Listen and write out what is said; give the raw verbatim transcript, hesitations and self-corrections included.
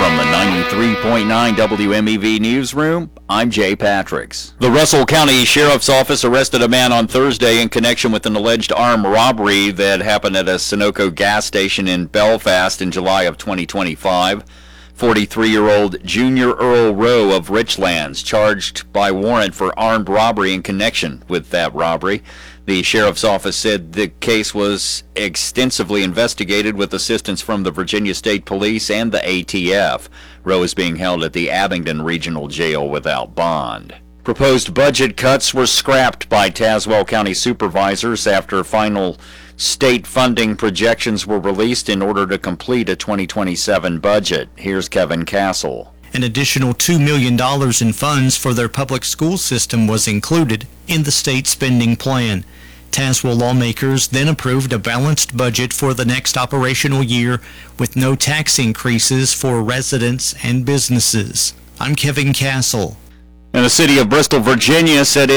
From the ninety-three point nine W M E V Newsroom, I'm Jay Patricks. The Russell County Sheriff's Office arrested a man on Thursday in connection with an alleged armed robbery that happened at a Sunoco gas station in Belfast in July of twenty twenty-five. forty-three-year-old Junior Earl Rowe of Richlands charged by warrant for armed robbery in connection with that robbery. The sheriff's office said the case was extensively investigated with assistance from the Virginia State Police and the A T F. Rowe is being held at the Abingdon Regional Jail without bond. Proposed budget cuts were scrapped by Tazewell County supervisors after final state funding projections were released in order to complete a twenty twenty-seven budget. Here's Kevin Castle. An additional two million dollars in funds for their public school system was included in the state spending plan. Tazewell lawmakers then approved a balanced budget for the next operational year with no tax increases for residents and businesses. I'm Kevin Castle. And the city of Bristol, Virginia said